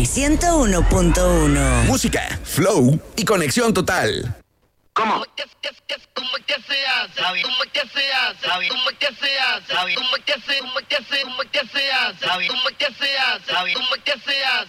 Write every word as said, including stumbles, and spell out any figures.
ciento uno punto uno. Música, flow y conexión total. ¿Cómo? ¿Cómo es que se hace? ¿Cómo es que se hace? ¿Cómo es que se hace? ¿Cómo es que se hace? ¿Cómo es que se hace? ¿Cómo es que se hace? ¿Cómo es que se hace? ¿Cómo es que se hace?